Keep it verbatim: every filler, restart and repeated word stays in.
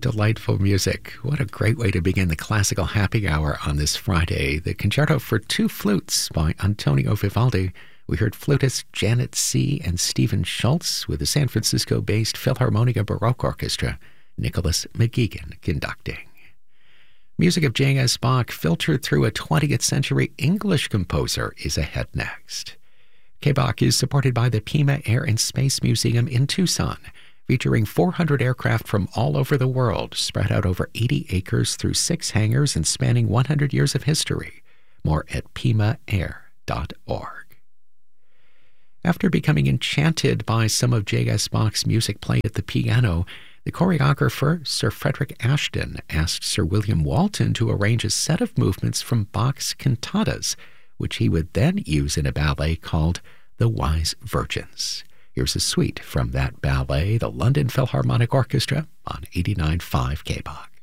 delightful music. What a great way to begin the classical happy hour on this Friday. The Concerto for Two Flutes by Antonio Vivaldi. We heard flutist Janet See and Stephen Schultz with the San Francisco-based Philharmonia Baroque Orchestra, Nicholas McGeegan conducting. Music of J S. Bach filtered through a twentieth century English composer is ahead next. K-Bach is supported by the Pima Air and Space Museum in Tucson, featuring four hundred aircraft from all over the world, spread out over eighty acres through six hangars and spanning one hundred years of history. More at pima air dot org. After becoming enchanted by some of J S. Bach's music played at the piano, the choreographer, Sir Frederick Ashton, asked Sir William Walton to arrange a set of movements from Bach's cantatas, which he would then use in a ballet called The Wise Virgins. Here's a suite from that ballet, the London Philharmonic Orchestra on eighty-nine point five K B O K.